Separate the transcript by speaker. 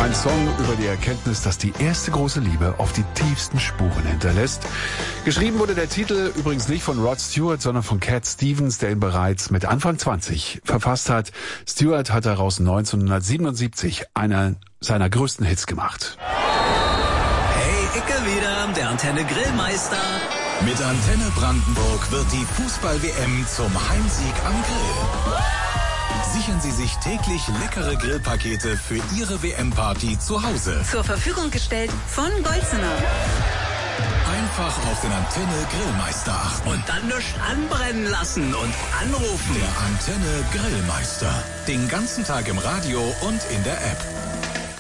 Speaker 1: Ein Song über die Erkenntnis, dass die erste große Liebe auf die tiefsten Spuren hinterlässt. Geschrieben wurde der Titel übrigens nicht von Rod Stewart, sondern von Cat Stevens, der ihn bereits mit Anfang 20 verfasst hat. Stewart hat daraus 1977 einer seiner größten Hits gemacht.
Speaker 2: Hey, Icke wieder, der Antenne Grillmeister.
Speaker 3: Mit Antenne Brandenburg wird die Fußball-WM zum Heimsieg am Grill. Sichern Sie sich täglich leckere Grillpakete für Ihre WM-Party zu Hause.
Speaker 4: Zur Verfügung gestellt von Golzener.
Speaker 3: Einfach auf den Antenne Grillmeister achten.
Speaker 2: Und dann nichts anbrennen lassen und anrufen.
Speaker 3: Der Antenne Grillmeister. Den ganzen Tag im Radio und in der App.